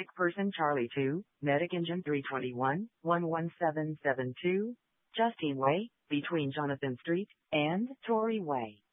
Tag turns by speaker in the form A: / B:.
A: Sick person Charlie 2, Medic Engine 321, 11772, Justine Way, between Jonathan Street and Torrey Way.